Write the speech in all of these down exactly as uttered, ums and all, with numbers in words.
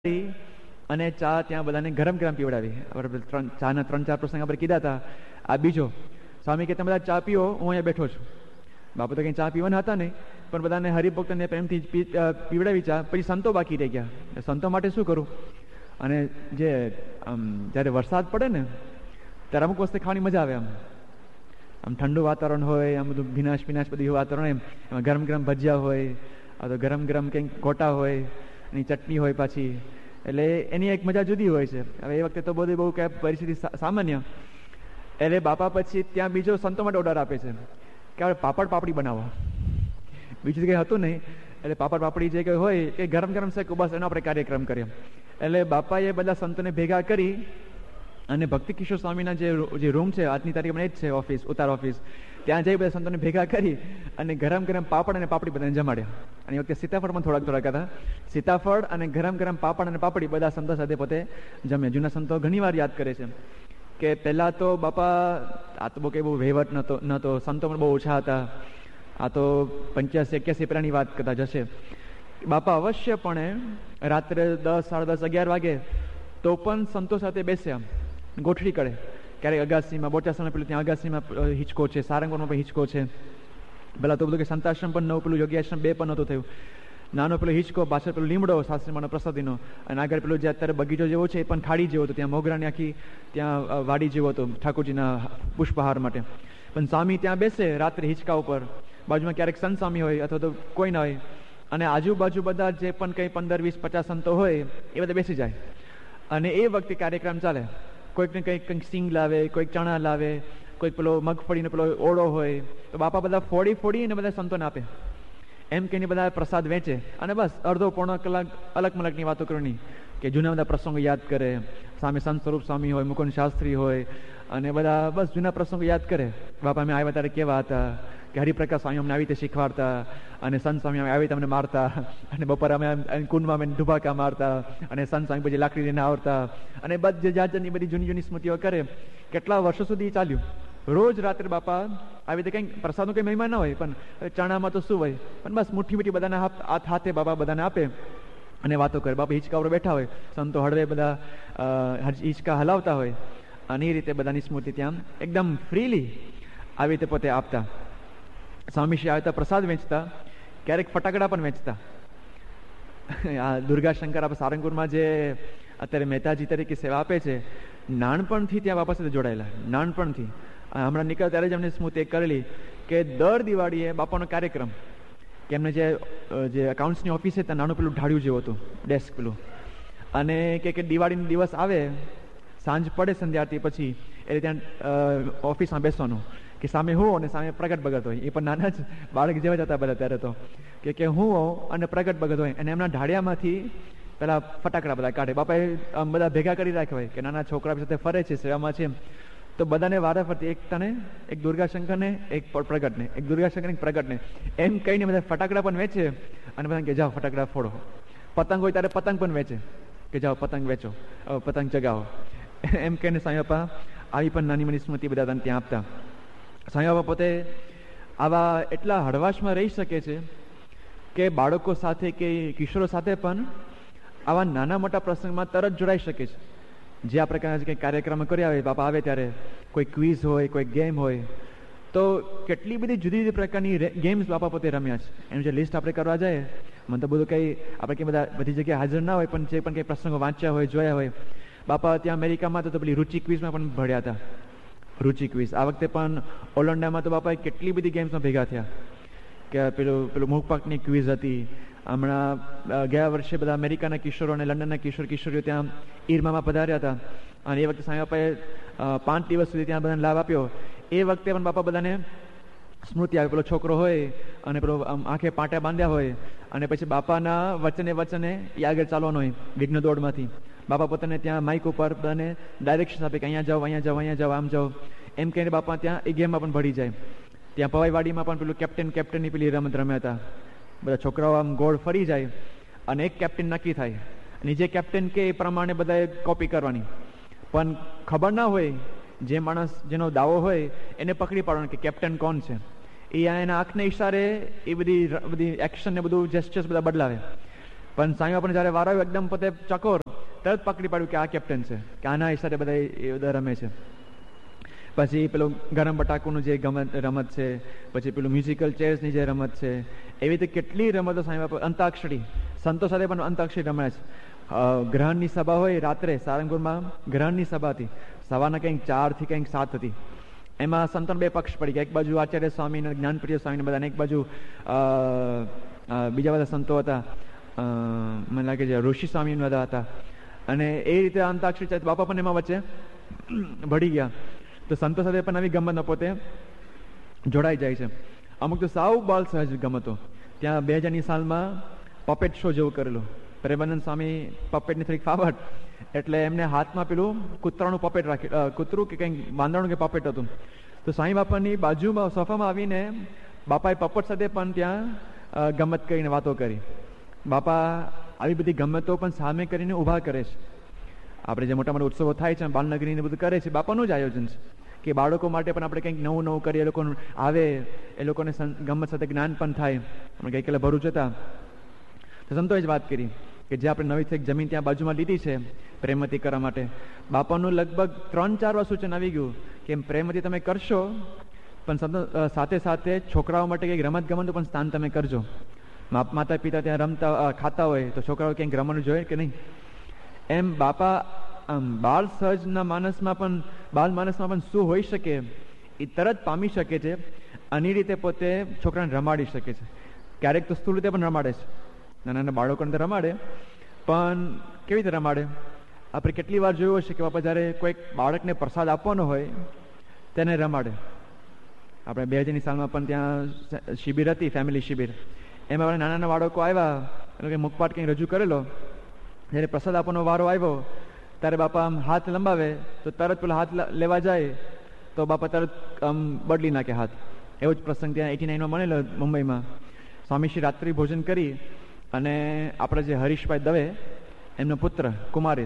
અને ચા ત્યાં બધાને ગરમ ગરમ પીવડાવી. ત્રણ ચાના ત્રણ ચાર પ્રસંગ આપણે કીધા હતા. આ બીજો સ્વામી કે તમે બધા ચા પીઓ, હું અહીંયા બેઠો છું. બાપુ તો કંઈ ચા પીવાના હતા નહીં, પણ બધાને હરિભક્તને પ્રેમથી પીવડાવી ચા. પછી સંતો બાકી રહી ગયા. સંતો માટે શું કરું? અને જે આમ જ્યારે વરસાદ પડે ને ત્યારે અમુક વસ્તુ ખાવાની મજા આવે. આમ આમ ઠંડુ વાતાવરણ હોય, આમ બધું ભીનાશ ભીનાશ બધું વાતાવરણ, એમ એમાં ગરમ ગરમ ભજીયા હોય, આ તો ગરમ ગરમ કંઈક ગોટા હોય, એની ચટણી હોય પાછી, એટલે એની એક મજા જુદી હોય છે. હવે એ વખતે તો બધું બહુ કંઈ પરિસ્થિતિ સામાન્ય, એટલે બાપા પછી ત્યાં બીજો સંતો માટે ઓર્ડર આપે છે કે આપણે પાપડ પાપડી બનાવો. બીજું કંઈ હતું નહીં, એટલે પાપડ પાપડી જે કંઈ હોય એ ગરમ ગરમ છે બસ એનો આપણે કાર્યક્રમ કરીએ. એટલે બાપાએ બધા સંતોને ભેગા કરી અને ભક્તિ કિશોર સ્વામીના જે જે રૂમ છે આજની તારીખમાં એ જ છે ઓફિસ, ઉતાર ઓફિસ, ત્યાં જઈ બધા સંતોને ભેગા કરી અને ગરમ ગરમ પાપડ અને પાપડી બધાને જમાડ્યા. અને એ વખતે સીતાફળ પણ થોડાક થોડાક હતા. સીતાફળ અને ગરમ ગરમ પાપડ અને પાપડી બધા સંતો સાથે પોતે જમ્યા. જૂના સંતો ઘણી વાર યાદ કરે છે કે પહેલાં તો બાપા આ તો બહુ કંઈ બહુ વહીવટ નહોતો નહોતો સંતો પણ બહુ ઓછા હતા. આ તો પંચ્યાસી એક્યાસી પહેલાંની વાત કદાચ હશે. બાપા અવશ્યપણે રાત્રે દસ સાડા દસ અગિયાર વાગે તો પણ સંતો સાથે બેસ્યા, ગોઠડી કરે. ક્યારેક અગાસીમાં, બોચાસણ પેલું ત્યાં અગાસીમાં હિંચકો છે, સારંગપુરમાં પણ હિંચકો છે. પહેલાં તો બધું કે સંતાશ્રમ પણ નવું, પેલું યોગ્યાશ્રમ બે પણ નહોતું થયું. નાનો પેલો હિંચકો, પાછળ પેલો લીમડો શાસ્ત્રીમાનો પ્રસાદીનો, અને આગળ પેલું જે અત્યારે બગીચો જેવો છે એ પણ ખાડી જેવો હતો. ત્યાં મોગરાની આખી ત્યાં વાડી જેવો હતો ઠાકોરજીના પુષ્પહાર માટે. પણ સ્વામી ત્યાં બેસે રાત્રે હિંચકા ઉપર, બાજુમાં ક્યારેક સંત સ્વામી હોય અથવા તો કોઈ ના હોય, અને આજુબાજુ બધા જે પણ કંઈ પંદર વીસ પચાસ સંતો હોય એ બધા બેસી જાય. અને એ વખતે કાર્યક્રમ ચાલે. કોઈકને કંઈક કંઈક સિંગ લાવે, કોઈક ચણા લાવે, કોઈક પેલો મગફળીનો પેલો ઓળો હોય, તો બાપા બધા ફોડી ફોડી અને બધા સંતોને આપે. એમ કહીને બધા પ્રસાદ વેચે અને બસ અડધો પોણો કલાક અલગ મલકની વાતો કરવાની, કે જૂના બધા પ્રસંગો યાદ કરે. સામે સંત સ્વરૂપ સ્વામી હોય, મુકુંદ શાસ્ત્રી હોય, અને બધા બસ જૂના પ્રસંગો યાદ કરે. બાપા અમે આવ્યા ત્યારે કેવા હતા, કે હરિપ્રકાશ સ્વામી અમને આવી રીતે શીખવાડતા, અને સંત સ્વામી અમે આવી તમને મારતા, અને બપોરે અમે કુંડમાં અમે ઢુબાકા મારતા, અને સંત સ્વામી પછી લાકડી લઈને આવતા, અને બધી જાત જાતની બધી જૂની જૂની સ્મૃતિઓ કરે. કેટલા વર્ષો સુધી ચાલ્યું. રોજ રાત્રે બાપા આવી રીતે કંઈક પ્રસાદનું કંઈ મહિમા ના હોય, પણ ચણામાં તો શું હોય, પણ બસ મુઠ્ઠી મીઠી બધાને હાથ હાથે બાપા બધાને આપે અને વાતો કરે. બાપા હિંચકા ઉપર બેઠા હોય, સંતો હળવે બધા હિંચકા હલાવતા હોય, અને એ રીતે બધાની સ્મૃતિ ત્યાં એકદમ ફ્રીલી આવી રીતે પોતે આપતા. સ્વામીશ્રી આવી રીતે પ્રસાદ વેચતા, ક્યારેક ફટાકડા પણ વેચતા. આ દુર્ગા શંકર આપણે સારંગપુરમાં જે અત્યારે મહેતાજી તરીકે સેવા આપે છે, નાનપણથી ત્યાં બાપા સાથે જોડાયેલા, નાનપણથી. હમણાં નીકળ્યા ત્યારે જ અમને સ્મૃતિ કરેલી કે દર દિવાળીએ બાપાનો કાર્યક્રમ, કે એમને જે જે એકાઉન્ટ્સની ઓફિસ છે ત્યાં નાનું પેલું ઢાળ્યું જેવું હતું ડેસ્ક પેલું, અને કે કે દિવાળીનો દિવસ આવે, સાંજ પડે સંધ્યાથી પછી એટલે ત્યાં ઓફિસમાં બેસવાનું, કે સામે હું અને સામે પ્રગટ ભગત હોય. એ પણ નાના જ બાળક જેવા જ હતા બધા ત્યારે તો, કે કે હું અને પ્રગટ ભગત હોય, અને એમના ઢાળિયામાંથી પેલા ફટાકડા બધા કાઢે. બાપાએ બધા ભેગા કરી રાખ્યા હોય કે નાના છોકરા સાથે ફરે છે, સેવામાં છે, તો બધાને વારે ફરતી એક તને, એક દુર્ગા શંકરને, એક પ્રગટને, એક દુર્ગા શંકર એક પ્રગટને, એમ કહીને બધા ફટાકડા પણ વેચે. અને બધા કે જાઓ ફટાકડા ફોડો. પતંગ હોય ત્યારે પતંગ પણ વેચે, કે જાઓ પતંગ વેચો, પતંગ ચગાવો, એમ કહીને સાંઈ બાપા આવી પણ નાની નાની સ્મૃતિ બધા તને ત્યાં આપતા. સાંઈ બાપા પોતે આવા એટલા હળવાશમાં રહી શકે છે કે બાળકો સાથે કે કિશોરો સાથે પણ આવા નાના મોટા પ્રસંગમાં તરત જોડાઈ શકે છે. જે આ પ્રકારના કંઈક કાર્યક્રમ કર્યા હોય, બાપા આવે ત્યારે કોઈ ક્વિઝ હોય, કોઈ ગેમ હોય, તો કેટલી બધી જુદી જુદી પ્રકારની ગેમ્સ બાપા પોતે રમ્યા છે. એનું જે લિસ્ટ આપણે કરવા જાય, મને તો બધું કંઈ આપણે કંઈ બધા બધી જગ્યાએ હાજર ના હોય, પણ જે પણ કંઈ પ્રસંગો વાંચ્યા હોય, જોયા હોય. બાપા ત્યાં અમેરિકામાં તો પેલી રુચિ ક્વિઝમાં પણ ભળ્યા હતા, રુચિ ક્વિઝ. આ વખતે પણ ઓલંડામાં તો બાપા કેટલી બધી ગેમ્સમાં ભેગા થયા, કે પેલું પેલું મુખપાકની ક્વિઝ હતી. હમણાં ગયા વર્ષે બધા અમેરિકાના કિશોરો અને લંડનના કિશોર કિશોરીઓ ત્યાં ઈરમામાં પધાર્યા હતા, અને એ વખતે સાંઈ બાપાએ પાંચ દિવસ સુધી ત્યાં બધાને લાભ આપ્યો. એ વખતે પણ બાપા બધાને સ્મૃતિ આવે. પેલો છોકરો હોય અને પેલો આંખે પાટા બાંધ્યા હોય, અને પછી બાપાના વચને વચને એ આગળ ચાલવાનો હોય વિઘ્ન દોડમાંથી. બાપા પોતાને ત્યાં માઇક ઉપર બધાને ડાયરેક્શન આપે કે અહીંયા જાઓ, અહીંયા જાઓ, અહીંયા જાઓ, આમ જાઓ, એમ કહીને બાપા ત્યાં એ ગેમમાં પણ ભળી જાય. ત્યાં પવાઈવાડીમાં પણ પેલું કેપ્ટન કેપ્ટનની પેલી રમત રમ્યા હતા. બધા છોકરાઓ આમ ગોળ ફરી જાય અને એક કેપ્ટન નક્કી થાય, અને જે કેપ્ટન કે એ પ્રમાણે બધાએ કોપી કરવાની. પણ ખબર ના હોય, જે માણસ જેનો દાવો હોય એને પકડી પાડવાનો કે કેપ્ટન કોણ છે. એ એના આંખને ઈશારે એ બધી બધી એક્શન ને બધું જેસ્ચર્સ બધા બદલાવે. પણ સ્વામી બાપાને જયારે વારો આવ્યો એકદમ પોતે ચકોર, તરત પકડી પાડ્યું કે આ કેપ્ટન છે, કે આના હિસાબે બધા એ બધા રમે છે. પછી પેલું ગરમ બટાકુનું જે ગમત રમત છે, પછી પેલું મ્યુઝિકલ ચેર્સની જે રમત છે, એવી રીતે કેટલી રમતો સ્વામી બાપા, અંતાક્ષરી, સંતો સાથે પણ અંતાક્ષરી રમે છે. ગ્રહણની સભા હોય રાત્રે, સારંગપુરમાં ગ્રહણની સભા હતી, સવારના કંઈક ચાર થી કંઈક સાત હતી. એમાં સંતોન બે પક્ષ પડી ગયા, એક બાજુ આચાર્ય સ્વામી ને જ્ઞાનપ્રિય સ્વામી બધા, એક બાજુ બીજા બધા સંતો હતા, મને લાગે છે ઋષિ સ્વામી બધા હતા. અને એ રીતે અંતાક્ષરી બાપા પણ એમાં વચ્ચે ભળી ગયા. તો સંતો સાથે પણ આવી ગમતમાં પોતે જોડાઈ જાય છે. અમુક તો સાવ બાલ સહજ ગમતો. ત્યાં બે હજારની સાલમાં પપેટ શો જેવું કરેલું. પ્રેમાનંદ સ્વામી પપેટની થોડીક ફાવટ, એટલે એમને હાથમાં પેલું કૂતરાનું પપેટ રાખ્યું, કૂતરું કે કંઈક વાંદરાનું કે પપેટ હતું. તો સ્વામી બાપાની બાજુમાં સોફામાં આવીને બાપાએ પપટ સાથે પણ ત્યાં ગમત કરીને વાતો કરી. બાપા આવી બધી ગમતો પણ સામે કરીને ઊભા કરે છે. આપણે જે મોટા મોટા ઉત્સવો થાય છે, બાલનગરીને બધું કરે છે, બાપાનું જ આયોજન છે કે બાળકો માટે પણ આપણે કંઈક નવું નવું કરીએ, એ લોકોનું આવે, એ લોકોને ગમત સાથે જ્ઞાન પણ થાય. આપણે ગઈકાલે ભરૂચ હતા તો સંતોએ જ વાત કરી કે જે આપણે નવી એક જમીન ત્યાં બાજુમાં લીધી છે પ્રેમવતી કરવા માટે, બાપાનું લગભગ ત્રણ ચાર વાર સૂચન આવી ગયું કે પ્રેમવતી તમે કરશો, પણ સાથે સાથે છોકરાઓ માટે કંઈક રમત ગમતનું પણ સ્થાન તમે કરજો. માતા પિતા ત્યાં રમતા ખાતા હોય તો છોકરાઓ ક્યાંક રમવાનું જોઈએ કે નહીં. એમ બાપા આમ બાળ સહજના માનસમાં પણ, બાલ માનસમાં પણ શું હોઈ શકે એ તરત પામી શકે છે. અને રીતે પોતે છોકરાને રમાડી શકે છે. ક્યારેક તો સ્થૂળ રીતે પણ રમાડે છે, નાના નાના બાળકોને તો રમાડે, પણ કેવી રીતે રમાડે? આપણે કેટલી વાર જોયું હશે કે બાપા જ્યારે કોઈક બાળકને પ્રસાદ આપવાનો હોય તેને રમાડે. આપણે બે હજારની સાલમાં પણ ત્યાં શિબિર હતી, ફેમિલી શિબિર, એમાં નાના નાના બાળકો આવ્યા, એટલે કે મુખપાઠ કંઈ રજૂ કરેલો. જ્યારે પ્રસાદ આપવાનો વારો આવ્યો ત્યારે બાપા આમ હાથ લંબાવે તો તરત પેલો હાથ લેવા જાય તો બાપા તરત આમ બદલી નાખે હાથ. એવો જ પ્રસંગ ત્યાં એટી નાઇનમાં બનેલો મુંબઈમાં. સ્વામીશ્રી રાત્રિ ભોજન કરી અને આપણે જે હરીશભાઈ દવે એમનો પુત્ર કુમારી,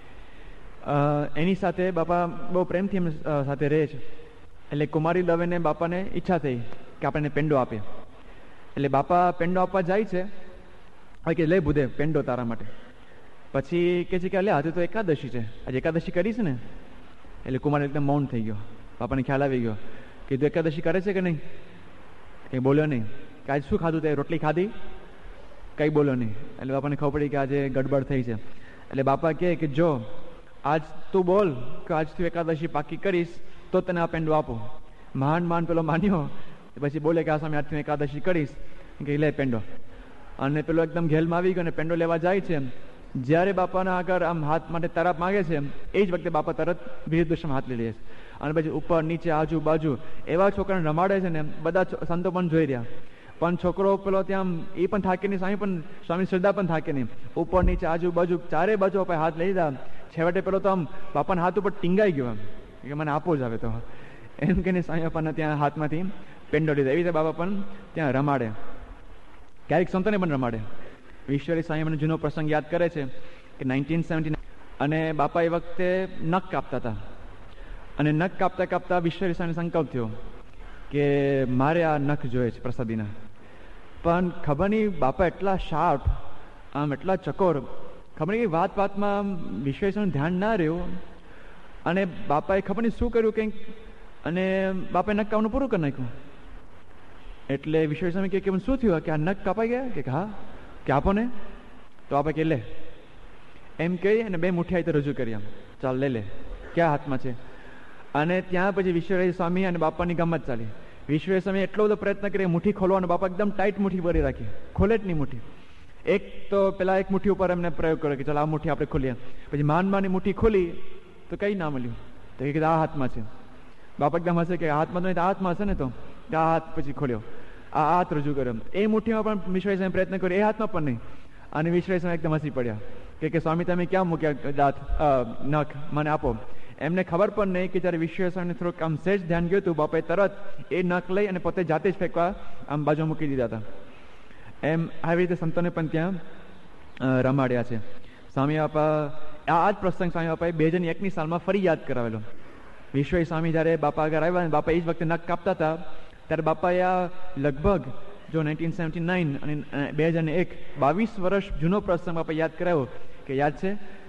એની સાથે બાપા બહુ પ્રેમથી એમ સાથે રહે છે. એટલે કુમારી દવેને બાપાને ઈચ્છા થઈ કે આપણને પેંડો આપીએ. એટલે બાપા પેંડો આપવા જાય છે, હવે કે લે બુધે પેંડો તારા માટે. પછી કે છે કે અલે આજે તો એકાદશી છે, આજે એકાદશી કરી છે ને. એટલે કુમાર એકદમ મૌન થઈ ગયો. બાપાને ખ્યાલ આવી ગયો કે તું એકાદશી કરે છે કે નહીં? કંઈ બોલ્યો નહીં. કે આજે શું ખાધું તે? રોટલી ખાધી? કંઈ બોલ્યો નહીં. એટલે બાપાને ખબર પડી કે આજે ગડબડ થઈ છે. એટલે બાપા કહે કે જો આજ તું બોલ કે આજ તું એકાદશી પાકી કરીશ તો તને આ પેંડો આપો. માંડ માંડ પેલો માન્યો. પછી બોલે કે આ સામે આજથી એકાદશી કરીશ, કે લે પેંડો. અને પેલો એકદમ ઘેલમાં આવી ગયો અને પેંડો લેવા જાય છે. જ્યારે બાપાના આગળ આમ હાથ માટે તરાપ માગે છે એ જ વખતે બાપા તરત વિરુદ્ધ દિશામાં હાથ લઈ લે છે. અને પછી ઉપર નીચે આજુબાજુ એવા છોકરાને રમાડે છે ને, બધા સંતો પણ જોઈ રહ્યા, પણ છોકરો પેલો ત્યાં એ પણ થાકે નહીં, સ્વામી પણ સ્વામી શ્રદ્ધા પણ થાકે નહીં. ઉપર નીચે આજુબાજુ ચારે બાજુ બાપાએ હાથ લઈ લીધા. છેવટે પેલો તો આમ બાપાના હાથ ઉપર ટીંગાઈ ગયો કે મને આપો જ આવે તો એમ કહીને સ્વામી બાપાના ત્યાં હાથમાંથી પેંડો લીધો. એવી રીતે બાપા પણ ત્યાં રમાડે, ક્યારેક સંતોને પણ રમાડે. ઈશ્વરી સ્વામી મને જૂનો પ્રસંગ યાદ કરે છે કે નાઇન્ટીન સેવન્ટી અને બાપા એ વખતે નખ કાપતા હતા. અને નખ કાપતા કાપતા ઈશ્વરી સ્વામીને સંકલ્પ થયો કે મારે આ નખ જોઈએ છે પ્રસાદીના. પણ ખબર નહીં બાપા એટલા શાર્પ, આમ એટલા ચકોર, ખબર નહીં વાત વાતમાં ઈશ્વરી સ્વામીનું ધ્યાન ના રહ્યું. અને બાપાએ ખબર નહીં શું કર્યું કંઈક, અને બાપાએ નખ કાપવાનું પૂરું કરી નાખ્યું. એટલે ઈશ્વરી સ્વામી કહે કે શું થયું કે આ નખ કાપાઈ ગયા? કે હા, કે આપો ને. તો આપણે કે લે એમ કહી અને બે મુઠ્ઠી તો રજૂ કરી, આમ ચાલ લે લે ક્યાં હાથમાં છે. અને ત્યાં પછી વિશ્વેશ્વર સ્વામી અને બાપાની ગમત ચાલી. વિશ્વેશ્વર સ્વામી એટલો બધો પ્રયત્ન કરી મુઠ્ઠી ખોલવાનો, બાપા એકદમ ટાઈટ મુઠ્ઠી ભરી રાખી, ખોલે જ નહીં મુઠ્ઠી. એક તો પેલા એક મુઠ્ઠી ઉપર એમને પ્રયોગ કર્યો કે ચાલ આ મુઠ્ઠી આપણે ખોલીએ. પછી માન માની મુઠ્ઠી ખોલી તો કઈ ના મળ્યું. તો એ કીધું આ હાથમાં છે. બાપા એકદમ હશે કે હાથમાં તો નહીં, આ હાથમાં હશે ને. તો આ હાથ પછી ખોલ્યો, આ હાથ રજૂ કર્યો. એ મુઠ્ઠીમાં પણ વિશ્વેશ્વર સ્વામી પ્રયત્ન કર્યો, એ હાથમાં પણ નહીં. અને વિશ્વેશ્વર સ્વામી એકદમ હસી પડ્યા કે સ્વામી તમે ક્યાં મૂક્યા દાંત નખ, મને આપો. એમને ખબર પણ નહીં કે જ્યારે વિશ્વેશ્વર સ્વામીને થોડુંક આમ સહેજ ધ્યાન ગયું હતું, બાપાએ તરત એ નખ લઈ અને પોતે જાતે જ ફેંકવા આમ બાજુ મૂકી દીધા હતા. એમ આવી રીતે સંતોને પણ ત્યાં રમાડ્યા છે. સ્વામી બાપા આ જ પ્રસંગ સ્વામી બાપાએ બે હજાર એકની સાલમાં ફરી યાદ કરાવેલો. વિશ્વેશ્વર સ્વામી જ્યારે બાપા આગળ આવ્યા અને બાપા એ જ વખતે નખ કાપતા હતા ત્યારે બાપાએ આ લગભગ જો નાઇન્ટીન સેવન્ટી નાઇન અને બે હજાર એક બાવીસ વર્ષ જૂનો પ્રસંગ બાપા યાદ કરાયો કે યાદ છે